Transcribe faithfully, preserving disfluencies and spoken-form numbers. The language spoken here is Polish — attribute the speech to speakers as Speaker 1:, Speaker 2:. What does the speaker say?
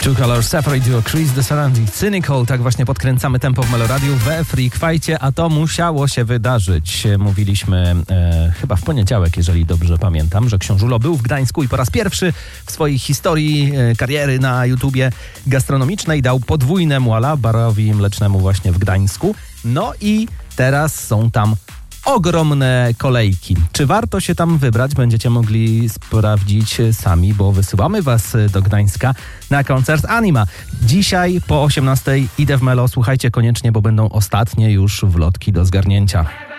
Speaker 1: Two Colors Separate Duo, Chris de Sarandon, Cynical. Tak właśnie podkręcamy tempo w Meloradiu we Freakwajcie, a to musiało się wydarzyć. Mówiliśmy e, chyba w poniedziałek, jeżeli dobrze pamiętam, że Książulo był w Gdańsku i po raz pierwszy w swojej historii e, kariery na YouTubie gastronomicznej dał podwójne muala barowi mlecznemu właśnie w Gdańsku. No i teraz są tam ogromne kolejki. Czy warto się tam wybrać? Będziecie mogli sprawdzić sami, bo wysyłamy was do Gdańska na koncert Anima. Dzisiaj po osiemnastej idę w Melo. Słuchajcie koniecznie, bo będą ostatnie już wlotki do zgarnięcia.